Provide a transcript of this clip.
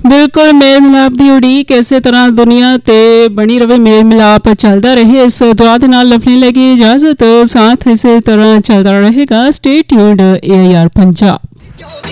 बिल्कुल मेल मिलाप की उड़ीक इस तरह दुनिया ते बनी रहे, मेल मिलाप चलता रहे। इस दुआ के नाल लफने लगी इजाजत, साथ इस तरह चलता रहेगा। Stay tuned AIR Punjab.